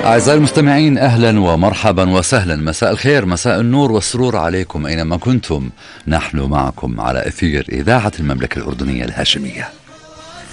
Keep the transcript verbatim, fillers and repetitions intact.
أعزائي المستمعين، أهلا ومرحبا وسهلا، مساء الخير، مساء النور والسرور عليكم أينما كنتم. نحن معكم على أثير إذاعة المملكة الأردنية الهاشمية.